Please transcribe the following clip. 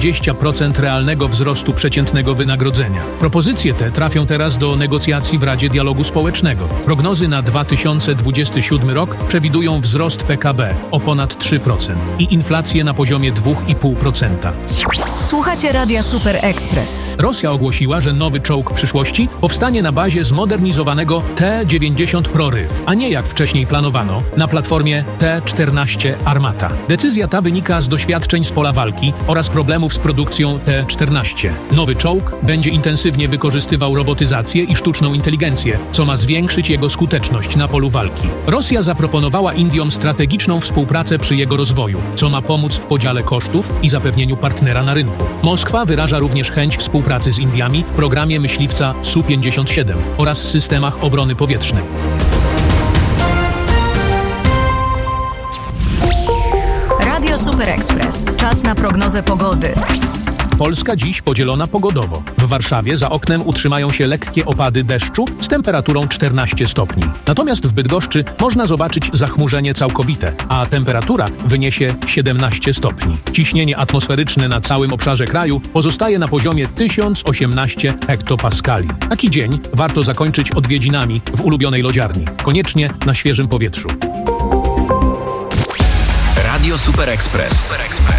20% realnego wzrostu przeciętnego wynagrodzenia. Propozycje te trafią teraz do negocjacji w Radzie Dialogu Społecznego. Prognozy na 2027 rok przewidują wzrost PKB o ponad 3% i inflację na poziomie 2,5%. Słuchacie Radia Super Express. Rosja ogłosiła, że nowy czołg przyszłości powstanie na bazie zmodernizowanego T-90 Proryw, a nie jak wcześniej planowano, na platformie T-14 Armata. Decyzja ta wynika z doświadczeń z pola walki oraz problemów z produkcją T-14. Nowy czołg będzie intensywnie wykorzystywał robotyzację i sztuczną inteligencję, co ma zwiększyć jego skuteczność na polu walki. Rosja zaproponowała Indiom strategiczną współpracę przy jego rozwoju, co ma pomóc w podziale kosztów i zapewnieniu partnera na rynku. Moskwa wyraża również chęć współpracy z Indiami w programie myśliwca Su-57 oraz systemach obrony powietrznej. Radio Super Express. Czas na prognozę pogody. Polska dziś podzielona pogodowo. W Warszawie za oknem utrzymają się lekkie opady deszczu z temperaturą 14 stopni. Natomiast w Bydgoszczy można zobaczyć zachmurzenie całkowite, a temperatura wyniesie 17 stopni. Ciśnienie atmosferyczne na całym obszarze kraju pozostaje na poziomie 1018 hektopaskali. Taki dzień warto zakończyć odwiedzinami w ulubionej lodziarni. Koniecznie na świeżym powietrzu. Radio Super Express.